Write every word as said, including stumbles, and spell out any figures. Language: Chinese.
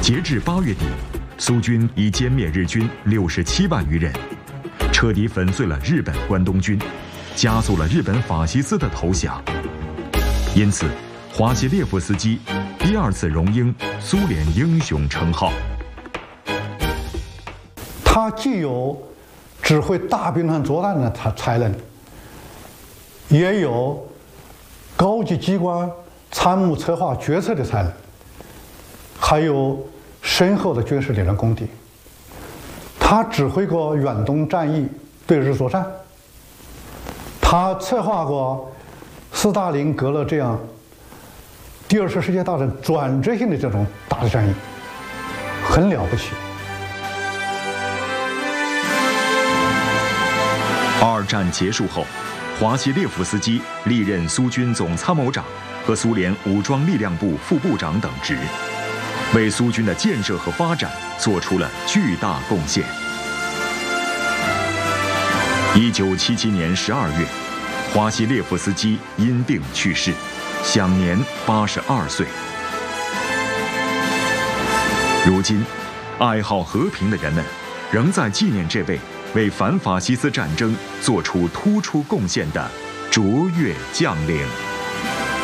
截至八月底，苏军已歼灭日军六十七万余人，彻底粉碎了日本关东军，加速了日本法西斯的投降。因此，华西列夫斯基第二次荣膺苏联英雄称号。 他既有指挥大兵团作战的才才能，也有高级机关参谋策划决策的才能，还有深厚的军事理论功底。他指挥过远东战役对日作战，他策划过斯大林格勒这样第二次世界大战转折性的这种大的战役，很了不起。 二战结束后，华西列夫斯基历任苏军总参谋长和苏联武装力量部副部长等职，为苏军的建设和发展做出了巨大贡献。一九七七年十二月，华西列夫斯基因病去世，享年八十二岁。如今，爱好和平的人们仍在纪念这位为反法西斯战争做出突出贡献的卓越将领。